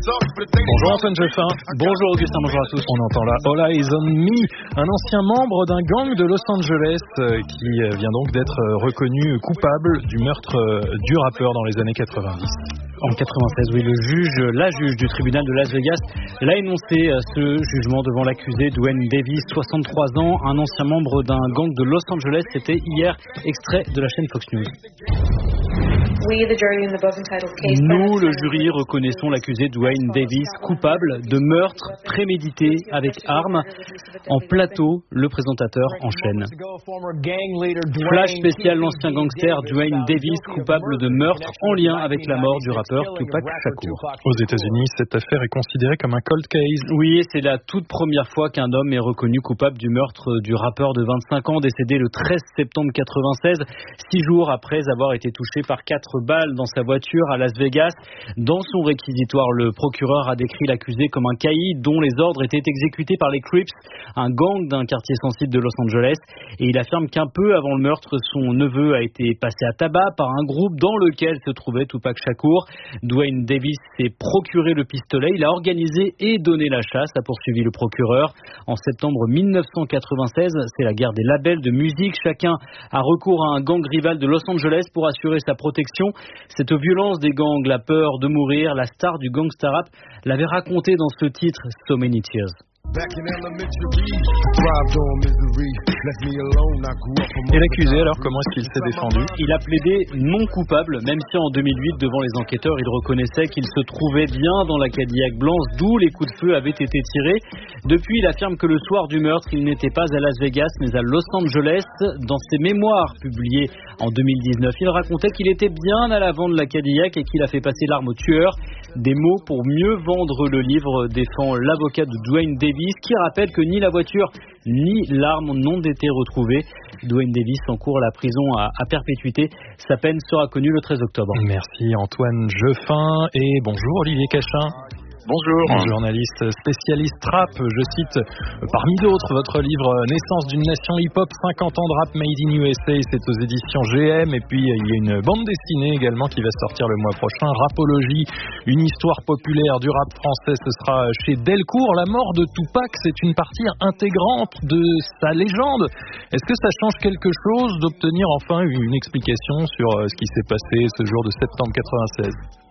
Bonjour Antoine Jeffin. Bonjour Augustin, bonjour à tous. On entend là All Eyes on Me, un ancien membre d'un gang de Los Angeles qui vient donc d'être reconnu coupable du meurtre du rappeur dans les années 90. En 96, oui, la juge du tribunal de Las Vegas l'a énoncé ce jugement devant l'accusé Duane Davis, 63 ans, un ancien membre d'un gang de Los Angeles. C'était hier, extrait de la chaîne Fox News. Nous, le jury, reconnaissons l'accusé Duane Davis coupable de meurtre prémédité avec arme. En plateau, le présentateur enchaîne. Flash spécial, l'ancien gangster Duane Davis coupable de meurtre en lien avec la mort du rappeur Tupac Shakur. Aux États-Unis, cette affaire est considérée comme un cold case. Oui, c'est la toute première fois qu'un homme est reconnu coupable du meurtre du rappeur de 25 ans décédé le 13 septembre 96, 6 jours après avoir été touché par 4 balles dans sa voiture à Las Vegas. Dans son réquisitoire, le procureur a décrit l'accusé comme un caïd dont les ordres étaient exécutés par les Crips, un gang d'un quartier sensible de Los Angeles. Et il affirme qu'un peu avant le meurtre, son neveu a été passé à tabac par un groupe dans lequel se trouvait Tupac Shakur. Duane Davis s'est procuré le pistolet. Il a organisé et donné la chasse, a poursuivi le procureur. En septembre 1996, c'est la guerre des labels de musique. Chacun a recours à un gang rival de Los Angeles pour assurer sa protection. Cette violence des gangs, la peur de mourir, la star du gangsta rap l'avait raconté dans ce titre So Many Tears. Et l'accusé, alors, comment est-ce qu'il s'est défendu? Il a plaidé non coupable, même si en 2008, devant les enquêteurs, il reconnaissait qu'il se trouvait bien dans la Cadillac blanche, d'où les coups de feu avaient été tirés. Depuis, il affirme que le soir du meurtre, il n'était pas à Las Vegas, mais à Los Angeles. Dans ses mémoires publiées en 2019, il racontait qu'il était bien à l'avant de la Cadillac et qu'il a fait passer l'arme au tueur. Des mots pour mieux vendre le livre, défend l'avocat de Duane Davis, qui rappelle que ni la voiture ni l'arme n'ont été retrouvées. Duane Davis encourt la prison à perpétuité. Sa peine sera connue le 13 octobre. Merci Antoine Jeffin et bonjour Olivier Cachin. Bonjour. Journaliste spécialiste rap, je cite parmi d'autres votre livre Naissance d'une nation hip-hop, 50 ans de rap made in USA, c'est aux éditions GM, et puis il y a une bande dessinée également qui va sortir le mois prochain, Rapologie, une histoire populaire du rap français, ce sera chez Delcourt. La mort de Tupac, c'est une partie intégrante de sa légende. Est-ce que ça change quelque chose d'obtenir enfin une explication sur ce qui s'est passé ce jour de septembre 96?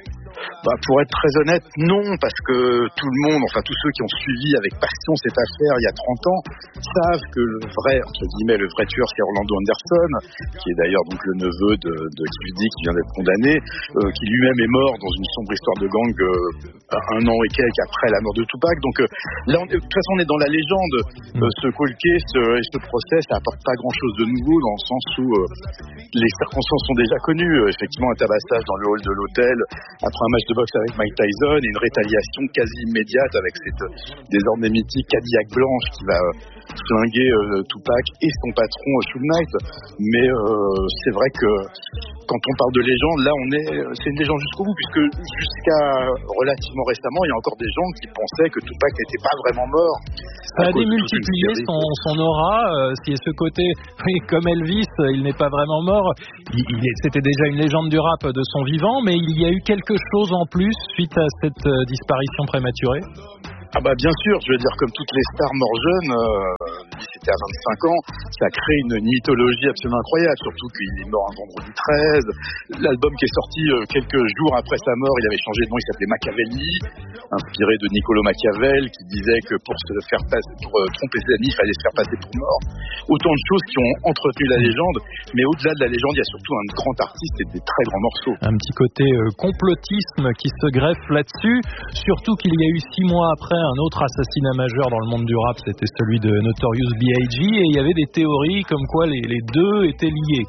Pour être très honnête, non, parce que tout le monde, enfin tous ceux qui ont suivi avec passion cette affaire il y a 30 ans, savent que le vrai tueur, c'est Orlando Anderson, qui est d'ailleurs donc le neveu de Kid qui vient d'être condamné, qui lui-même est mort dans une sombre histoire de gang un an et quelques après la mort de Tupac. Donc là, de toute façon, on est dans la légende. Ce cold case et ce procès, ça apporte pas grand-chose de nouveau dans le sens où les circonstances sont déjà connues. Effectivement, un tabassage dans le hall de l'hôtel après un match de boxe avec Mike Tyson et une rétaliation quasi immédiate avec cette désormais mythique Cadillac blanche qui va flinguer Tupac et son patron Suge Knight. Mais c'est vrai que quand on parle de légende, là c'est une légende jusqu'au bout, puisque jusqu'à relativement récemment, il y a encore des gens qui pensaient que Tupac n'était pas vraiment mort. Ça a démultiplié son aura. Si ce côté, comme Elvis, il n'est pas vraiment mort. C'était déjà une légende du rap de son vivant, mais il y a eu quelque chose en plus suite à cette disparition prématurée. Bien sûr, je veux dire, comme toutes les stars morts jeunes, c'était à 25 ans, ça crée une mythologie absolument incroyable, surtout qu'il est mort un vendredi 13. L'album qui est sorti quelques jours après sa mort, il avait changé de nom, il s'appelait Machiavelli, inspiré de Niccolò Machiavel, qui disait que pour tromper ses amis, il fallait se faire passer pour mort. Autant de choses qui ont entretenu la légende, mais au-delà de la légende, il y a surtout un grand artiste et des très grands morceaux. Un petit côté complotisme qui se greffe là-dessus, surtout qu'il y a eu 6 mois après un autre assassinat majeur dans le monde du rap, c'était celui de Notorious B.I.G. et il y avait des théories comme quoi les deux étaient liés.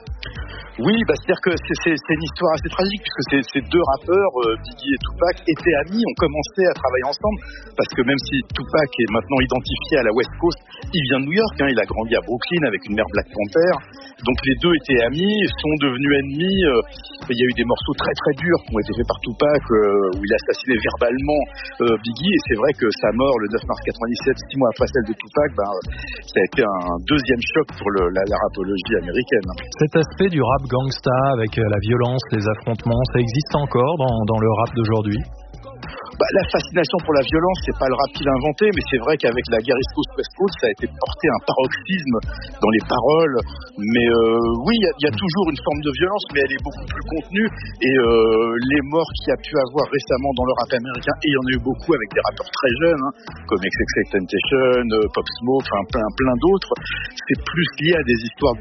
Oui, c'est-à-dire que c'est une histoire assez tragique puisque ces deux rappeurs, Biggie et Tupac, étaient amis, ont commencé à travailler ensemble parce que même si Tupac est maintenant identifié à la West Coast, il vient de New York, il a grandi à Brooklyn avec une mère Black Panther, donc les deux étaient amis, sont devenus ennemis. Il y a eu des morceaux très très durs qui ont été faits par Tupac où il a assassiné verbalement Biggie, et c'est vrai que sa mort le 9 mars 97, 6 mois après celle de Tupac, ça a été un deuxième choc pour la rapologie américaine. Cet aspect du rap gangsta avec la violence, les affrontements, ça existe encore dans le rap d'aujourd'hui? La fascination pour la violence, c'est pas le rap qui l'a inventé, mais c'est vrai qu'avec la guerre East Coast West Coast, ça a été porté un paroxysme dans les paroles. Mais oui, il y a toujours une forme de violence, mais elle est beaucoup plus contenue. Et les morts qu'il y a pu avoir récemment dans le rap américain, et il y en a eu beaucoup avec des rappeurs très jeunes, comme XXXTentacion, Pop Smoke, enfin plein d'autres, c'est plus lié à des histoires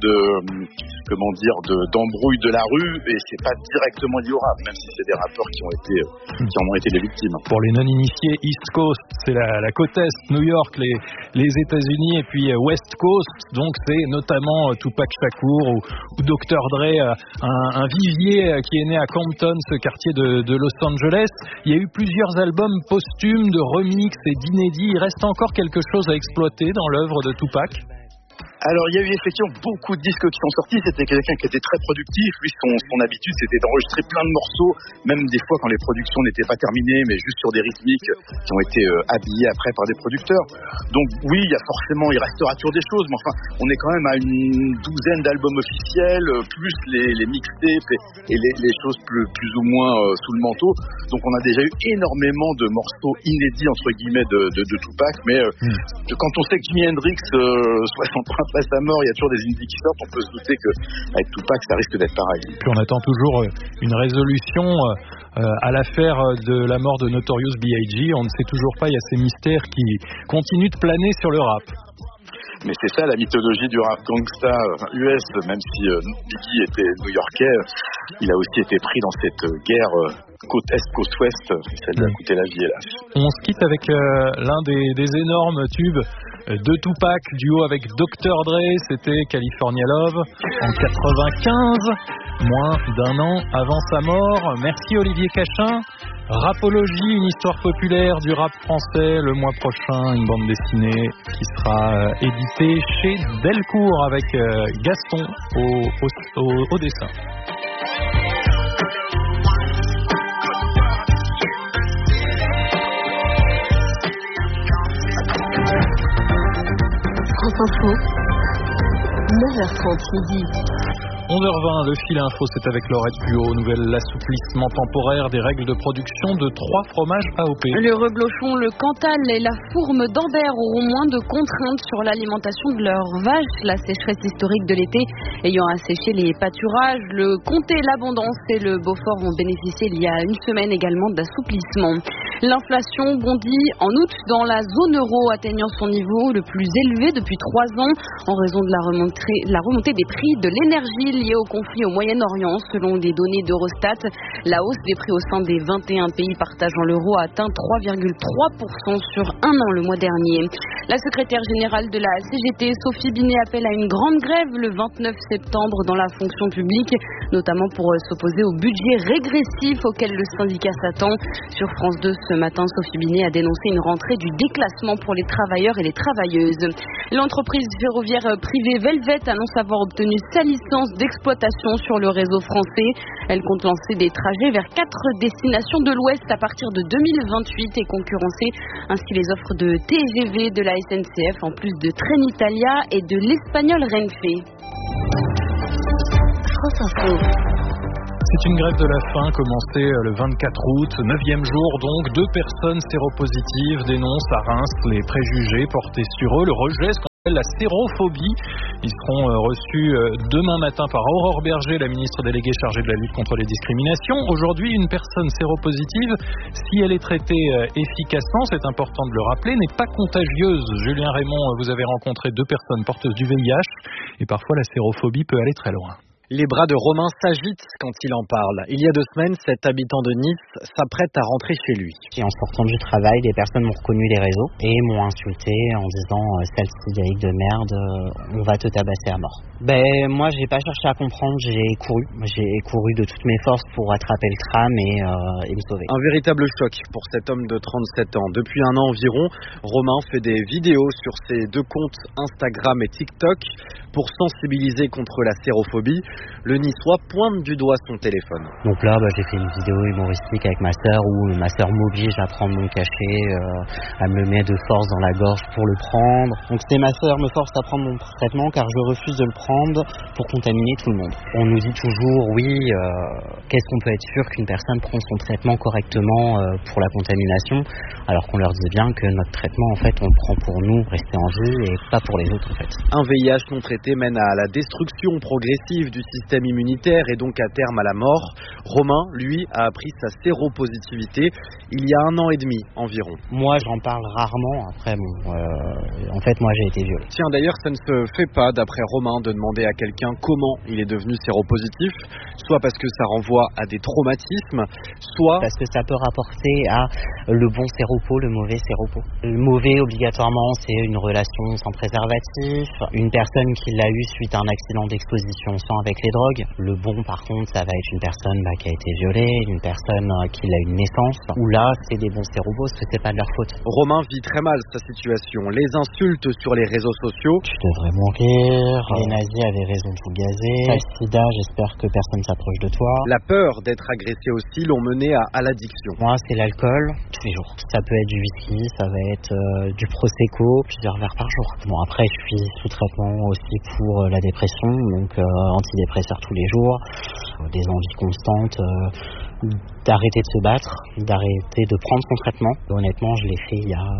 d'embrouilles de la rue, et c'est pas directement lié au rap, même si c'est des rappeurs qui en ont été les victimes. Pour les non-initiés, East Coast, c'est la côte Est, New York, les États-Unis, et puis West Coast, donc c'est notamment Tupac Shakur ou Dr. Dre, un vivier qui est né à Compton, ce quartier de Los Angeles. Il y a eu plusieurs albums posthumes de remix et d'inédits. Il reste encore quelque chose à exploiter dans l'œuvre de Tupac? Alors, il y a eu effectivement beaucoup de disques qui sont sortis. C'était quelqu'un qui était très productif. Lui, son habitude, c'était d'enregistrer plein de morceaux, même des fois quand les productions n'étaient pas terminées, mais juste sur des rythmiques qui ont été habillés après par des producteurs. Donc oui, il restera toujours des choses, mais enfin, on est quand même à une douzaine d'albums officiels, plus les mixtapes et les choses plus ou moins sous le manteau. Donc on a déjà eu énormément de morceaux inédits, entre guillemets, de Tupac, mais quand on sait que Jimi Hendrix, 60 ans après sa mort, il y a toujours des indies qui sortent, on peut se douter qu'avec Tupac, ça risque d'être pareil. Puis on attend toujours une résolution à l'affaire de la mort de Notorious B.I.G. On ne sait toujours pas, il y a ces mystères qui continuent de planer sur le rap. Mais c'est ça la mythologie du rap gangsta US, même si Biggie était new-yorkais, il a aussi été pris dans cette guerre côte Est, côte Ouest, celle qui a coûté la vie, hélas. On se quitte avec l'un des énormes tubes de Tupac, duo avec Dr. Dre, c'était California Love en 95, moins d'un an avant sa mort. Merci Olivier Cachin. Rapologie, une histoire populaire du rap français, le mois prochain, une bande dessinée qui sera éditée chez Delcourt avec Gaston au dessin. France Info, 9h30 midi. 11h20, le fil info, c'est avec Laurette Puot. Nouvel assouplissement temporaire des règles de production de 3 fromages AOP. Le reblochon, le Cantal et la fourme d'Ambert auront moins de contraintes sur l'alimentation de leurs vaches. La sécheresse historique de l'été ayant asséché les pâturages, le Comté, l'Abondance et le Beaufort ont bénéficié il y a une semaine également d'assouplissement. L'inflation bondit en août dans la zone euro, atteignant son niveau le plus élevé depuis 3 ans en raison de la remontée des prix de l'énergie liée au conflit au Moyen-Orient. Selon des données d'Eurostat, la hausse des prix au sein des 21 pays partageant l'euro a atteint 3,3% sur un an le mois dernier. La secrétaire générale de la CGT, Sophie Binet, appelle à une grande grève le 29 septembre dans la fonction publique, notamment pour s'opposer au budget régressif auquel le syndicat s'attend. Sur France 2 ce matin, Sophie Binet a dénoncé une rentrée du déclassement pour les travailleurs et les travailleuses. L'entreprise ferroviaire privée Velvet annonce avoir obtenu sa licence d'exploitation sur le réseau français. Elle compte lancer des trajets vers 4 destinations de l'Ouest à partir de 2028 et concurrencer ainsi les offres de TGV de la SNCF en plus de Trenitalia et de l'Espagnol Renfe. France Info. C'est une grève de la faim commencée le 24 août, 9e jour donc. 2 personnes séropositives dénoncent à Reims les préjugés portés sur eux, le rejet, ce qu'on appelle la sérophobie. Ils seront reçus demain matin par Aurore Berger, la ministre déléguée chargée de la lutte contre les discriminations. Aujourd'hui, une personne séropositive, si elle est traitée efficacement, c'est important de le rappeler, n'est pas contagieuse. Julien Raymond, vous avez rencontré 2 personnes porteuses du VIH et parfois la sérophobie peut aller très loin. Les bras de Romain s'agitent quand il en parle. Il y a 2 semaines, cet habitant de Nice s'apprête à rentrer chez lui. En sortant du travail, des personnes m'ont reconnu les réseaux et m'ont insulté en disant « Sale Cédric de merde, on va te tabasser à mort ». Moi, j'ai pas cherché à comprendre, j'ai couru de toutes mes forces pour attraper le tram et me sauver. Un véritable choc pour cet homme de 37 ans. Depuis un an environ, Romain fait des vidéos sur ses 2 comptes Instagram et TikTok pour sensibiliser contre la sérophobie. le Niçois pointe du doigt son téléphone. Donc là, j'ai fait une vidéo humoristique avec ma sœur où ma sœur m'oblige à prendre mon cachet, à me le mettre de force dans la gorge pour le prendre. Donc c'est ma sœur me force à prendre mon traitement car je refuse de le prendre pour contaminer tout le monde. On nous dit toujours, qu'est-ce qu'on peut être sûr qu'une personne prend son traitement correctement pour la contamination, alors qu'on leur dit bien que notre traitement, en fait, on le prend pour nous, rester en vie, et pas pour les autres, en fait. Un VIH non traité mène à la destruction progressive du système immunitaire et donc à terme à la mort. Romain, lui, a appris sa séropositivité il y a 1 an et demi environ. Moi, j'en parle rarement. Après, en fait, moi, j'ai été violé. Tiens, d'ailleurs, ça ne se fait pas, d'après Romain, de demander à quelqu'un comment il est devenu séropositif, soit parce que ça renvoie à des traumatismes, soit parce que ça peut rapporter à le bon séropo, le mauvais séropo. Le mauvais, obligatoirement, c'est une relation sans préservatif, une personne qui l'a eu suite à un accident d'exposition sans avec les drogues. Le bon, par contre, ça va être une personne qui a été violée, une personne qui a une naissance, où là, c'est des bons séropos, parce que c'est pas de leur faute. Romain vit très mal sa situation. Les insultes sur les réseaux sociaux. Tu devrais mourir, les nazis avaient raison de vous gazer, t'as le sida, j'espère que personne s'approche de toi. La peur d'être agressé aussi l'ont mené à l'addiction. Moi, c'est l'alcool, tous les jours. Ça peut être du whisky, ça va être du prosecco, plusieurs verres par jour. Bon, après, je suis sous traitement aussi pour la dépression, donc antidépresseurs tous les jours, des envies constantes d'arrêter de se battre, d'arrêter de prendre son traitement. Honnêtement, je l'ai fait il y a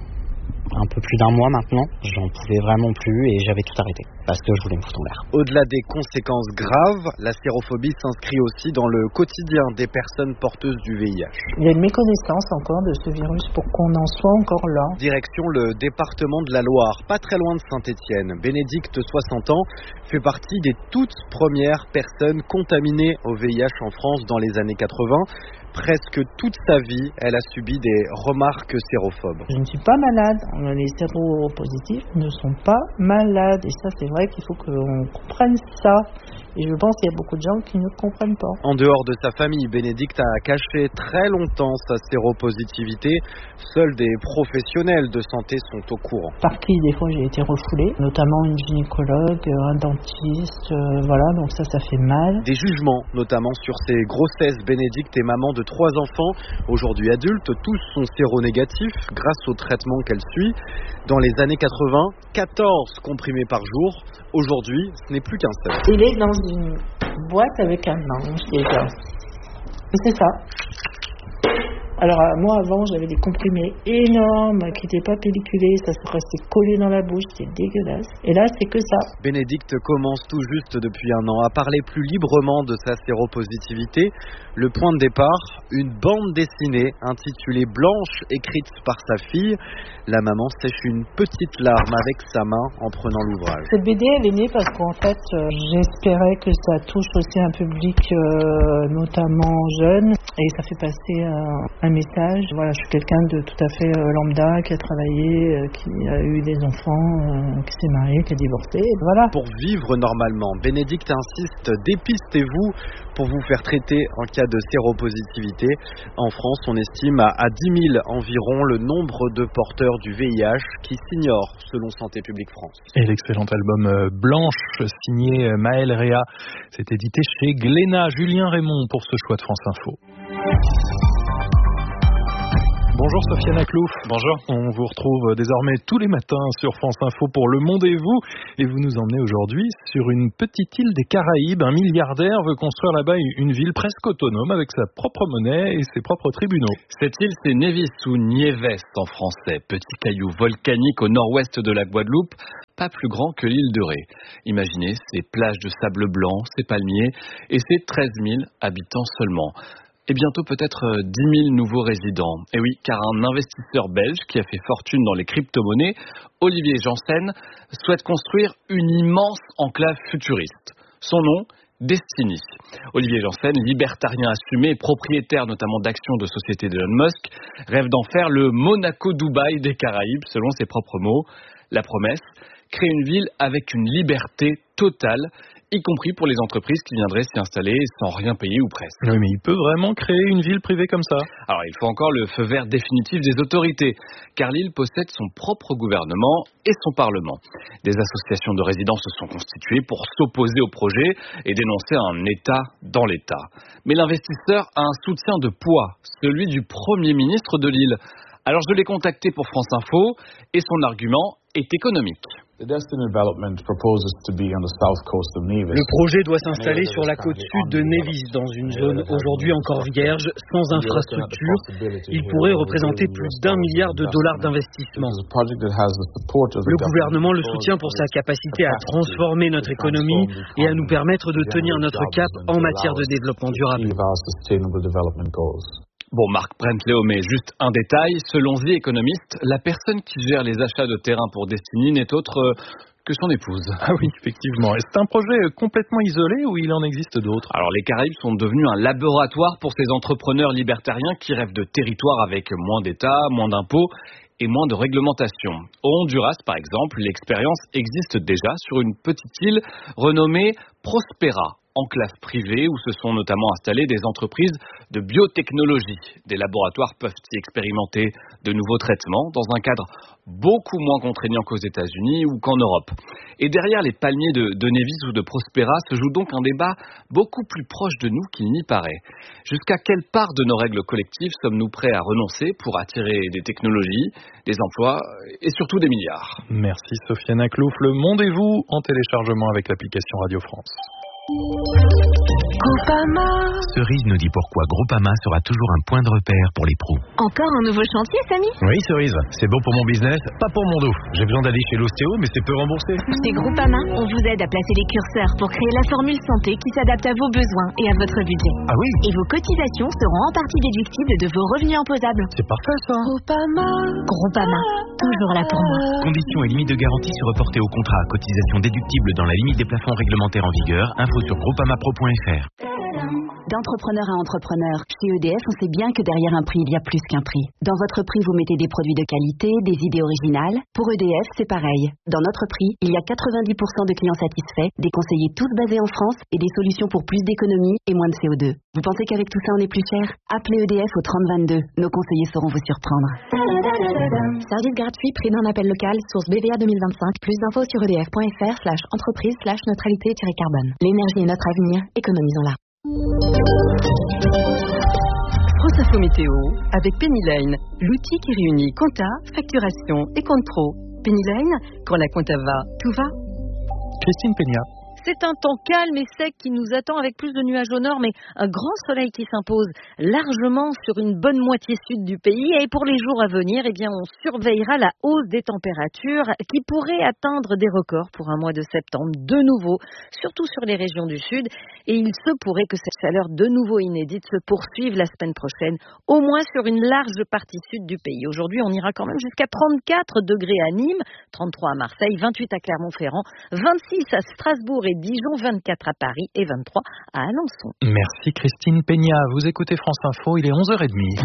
un peu plus d'1 mois maintenant. J'en pouvais vraiment plus et j'avais tout arrêté parce que je voulais me foutre en l'air. Au-delà des conséquences graves, la sérophobie s'inscrit aussi dans le quotidien des personnes porteuses du VIH. Il y a une méconnaissance encore de ce virus pour qu'on en soit encore là. Direction le département de la Loire, pas très loin de Saint-Étienne. Bénédicte, 60 ans, fait partie des toutes premières personnes contaminées au VIH en France dans les années 80. Presque toute sa vie, elle a subi des remarques sérophobes. Je ne suis pas malade. Les séropositifs ne sont pas malades. Et ça, c'est vrai qu'il faut qu'on comprenne ça. Et je pense qu'il y a beaucoup de gens qui ne comprennent pas. En dehors de sa famille, Bénédicte a caché très longtemps sa séropositivité. Seuls des professionnels de santé sont au courant. Par qui, des fois, j'ai été refoulée, notamment une gynécologue, un dentiste, donc ça fait mal. Des jugements, notamment sur ses grossesses. Bénédicte est maman de 3 enfants, aujourd'hui adultes. Tous sont séronégatifs grâce au traitement qu'elle suit. Dans les années 80, 14 comprimés par jour. Aujourd'hui, ce n'est plus qu'un seul. Il est dans une boîte avec un ange déjà. C'est ça. Alors moi avant j'avais des comprimés énormes qui n'étaient pas pelliculés, ça se restait collé dans la bouche, c'était dégueulasse. Et là c'est que ça. Bénédicte commence tout juste depuis 1 an à parler plus librement de sa séropositivité. Le point de départ, une bande dessinée intitulée Blanche, écrite par sa fille. La maman sèche une petite larme avec sa main en prenant l'ouvrage. Cette BD elle est née parce qu'en fait j'espérais que ça touche aussi un public notamment jeune et ça fait passer un message. Voilà, je suis quelqu'un de tout à fait lambda qui a travaillé, qui a eu des enfants, qui s'est marié, qui a divorcé. Voilà. Pour vivre normalement, Bénédicte insiste, dépistez-vous pour vous faire traiter en cas de séropositivité. En France, on estime à 10 000 environ le nombre de porteurs du VIH qui s'ignorent selon Santé publique France. Et l'excellent album Blanche, signé Maël Réa, c'est édité chez Glénat. Julien Raymond pour ce choix de France Info. Bonjour Sofiane Aklouf. Bonjour. On vous retrouve désormais tous les matins sur France Info pour Le Monde et vous. Et vous nous emmenez aujourd'hui sur une petite île des Caraïbes. Un milliardaire veut construire là-bas une ville presque autonome avec sa propre monnaie et ses propres tribunaux. Cette île, c'est Nevis ou Nieves en français. Petit caillou volcanique au nord-ouest de la Guadeloupe, pas plus grand que l'île de Ré. Imaginez ces plages de sable blanc, ces palmiers et ces 13 000 habitants seulement. Et bientôt peut-être 10 000 nouveaux résidents. Et oui, car un investisseur belge qui a fait fortune dans les crypto-monnaies, Olivier Janssen, souhaite construire une immense enclave futuriste. Son nom, Destiny. Olivier Janssen, libertarien assumé, propriétaire notamment d'actions de sociétés d'Elon Musk, rêve d'en faire le Monaco-Dubaï des Caraïbes, selon ses propres mots. La promesse, créer une ville avec une liberté totale y compris pour les entreprises qui viendraient s'y installer sans rien payer ou presque. Oui, mais il peut vraiment créer une ville privée comme ça? Alors, il faut encore le feu vert définitif des autorités, car l'île possède son propre gouvernement et son parlement. Des associations de résidents se sont constituées pour s'opposer au projet et dénoncer un État dans l'État. Mais l'investisseur a un soutien de poids, celui du Premier ministre de l'île. Alors je l'ai contacté pour France Info et son argument est économique. Le projet doit s'installer sur la côte sud de Nevis, dans une zone aujourd'hui encore vierge, sans infrastructure. Il pourrait représenter plus d'1 milliard de dollars d'investissement. Le gouvernement le soutient pour sa capacité à transformer notre économie et à nous permettre de tenir notre cap en matière de développement durable. Bon, Marc Brent-Léomé, juste un détail. Selon The Economist, la personne qui gère les achats de terrain pour Destiny n'est autre que son épouse. Ah oui, effectivement. C'est un projet complètement isolé ou il en existe d'autres? Alors, les Caraïbes sont devenus un laboratoire pour ces entrepreneurs libertariens qui rêvent de territoires avec moins d'État, moins d'impôts et moins de réglementation. Au Honduras, par exemple, l'expérience existe déjà sur une petite île renommée Prospera, enclave privée où se sont notamment installées des entreprises de biotechnologie. Des laboratoires peuvent y expérimenter de nouveaux traitements dans un cadre beaucoup moins contraignant qu'aux États-Unis ou qu'en Europe. Et derrière les palmiers de Nevis ou de Prospera se joue donc un débat beaucoup plus proche de nous qu'il n'y paraît. Jusqu'à quelle part de nos règles collectives sommes-nous prêts à renoncer pour attirer des technologies, des emplois et surtout des milliards? Merci Sofiane Aklouf. Le Monde et vous en téléchargement avec l'application Radio France. Groupama. Cerise nous dit pourquoi Groupama sera toujours un point de repère pour les pros. Encore un nouveau chantier, Samy? Oui, Cerise, c'est bon pour mon business, pas pour mon dos. J'ai besoin d'aller chez l'ostéo, mais c'est peu remboursé. Chez Groupama, on vous aide à placer les curseurs pour créer la formule santé qui s'adapte à vos besoins et à votre budget. Ah oui? Et vos cotisations seront en partie déductibles de vos revenus imposables. C'est parfait ça. Groupama, toujours là pour moi. Conditions et limites de garantie se reporter au contrat. Cotisation déductible dans la limite des plafonds réglementaires en vigueur. Info sur groupamapro.fr. D'entrepreneur à entrepreneur, chez EDF, on sait bien que derrière un prix, il y a plus qu'un prix. Dans votre prix, vous mettez des produits de qualité, des idées originales. Pour EDF, c'est pareil. Dans notre prix, il y a 90% de clients satisfaits, des conseillers tous basés en France et des solutions pour plus d'économie et moins de CO2. Vous pensez qu'avec tout ça, on est plus cher? Appelez EDF au 3022. Nos conseillers sauront vous surprendre. Service gratuit, prix d'un appel local, source BVA 2025. Plus d'infos sur edf.fr/entreprise/neutralité-carbone. L'énergie est notre avenir, économisons-la. France Info Météo avec Penny Lane, l'outil qui réunit compta, facturation et compte pro. Penny Lane, quand la compta va, tout va. Christine Peña. C'est un temps calme et sec qui nous attend avec plus de nuages au nord, mais un grand soleil qui s'impose largement sur une bonne moitié sud du pays. Et pour les jours à venir, eh bien, on surveillera la hausse des températures qui pourrait atteindre des records pour un mois de septembre de nouveau, surtout sur les régions du sud. Et il se pourrait que cette chaleur de nouveau inédite se poursuive la semaine prochaine, au moins sur une large partie sud du pays. Aujourd'hui, on ira quand même jusqu'à 34 degrés à Nîmes, 33 à Marseille, 28 à Clermont-Ferrand, 26 à Strasbourg et Dijon, 24 à Paris et 23 à Alençon. Merci Christine Peña. Vous écoutez France Info, il est 11h30.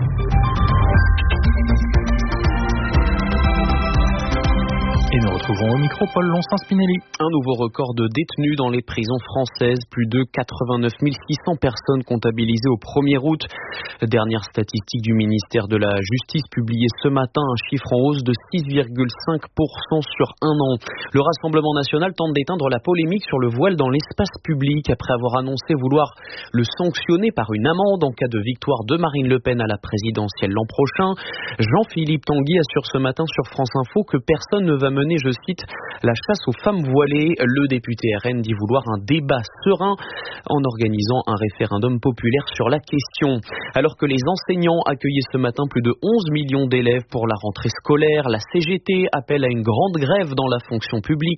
Et nous retrouvons au micro Paul Lonsin-Spinelli. Un nouveau record de détenus dans les prisons françaises. Plus de 89 600 personnes comptabilisées au 1er août. Dernière statistique du ministère de la Justice publiée ce matin, un chiffre en hausse de 6,5% sur un an. Le Rassemblement national tente d'éteindre la polémique sur le voile dans l'espace public après avoir annoncé vouloir le sanctionner par une amende en cas de victoire de Marine Le Pen à la présidentielle l'an prochain. Jean-Philippe Tanguy assure ce matin sur France Info que personne ne va mener, je cite, la chasse aux femmes voilées. Le député RN dit vouloir un débat serein en organisant un référendum populaire sur la question. Alors que les enseignants accueillaient ce matin plus de 11 millions d'élèves pour la rentrée scolaire, la CGT appelle à une grande grève dans la fonction publique.